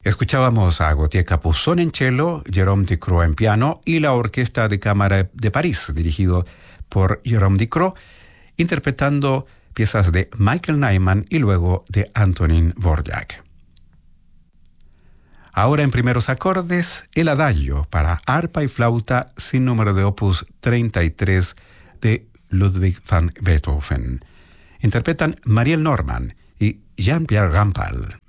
Escuchábamos a Gautier Capuçon en cello, Jérôme Ducrot en piano y la Orquesta de Cámara de París, dirigido por Jérôme Ducrot, interpretando piezas de Michael Nyman y luego de Antonín Dvořák. Ahora en primeros acordes, el adagio para arpa y flauta sin número de opus 33 de Ludwig van Beethoven. Interpretan Mariel Norman y Jean-Pierre Rampal.